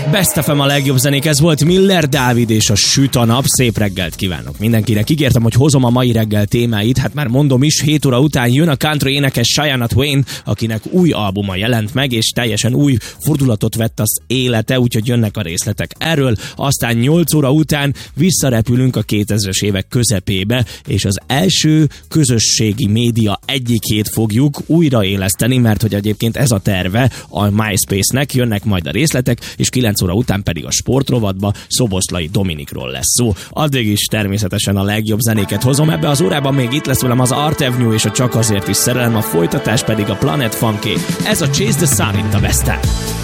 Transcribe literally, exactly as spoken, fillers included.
Best ef em a legjobb zenék, ez volt Miller Dávid és a Süt a nap. Szép reggelt kívánok mindenkinek. Ígértem, hogy hozom a mai reggel témáit, hát már mondom is, hét óra után jön a country énekes Shania Twain, akinek új albuma jelent meg, és teljesen új fordulatot vett az élete, úgyhogy jönnek a részletek erről. Aztán nyolc óra után visszarepülünk a kétezres évek közepébe, és az első közösségi média egyikét fogjuk újraéleszteni, mert hogy egyébként ez a terve a MySpace-nek, jönnek majd a részletek, és kilenc óra után pedig a sportrovatba Szoboszlai Dominikról lesz szó. Addig is természetesen a legjobb zenéket hozom. Ebbe az órában még itt lesz velem az Art Avenue és a Csak azért is szerelem, a folytatás pedig a Planet Funky. Ez a Chase the Sun itt a Best-en.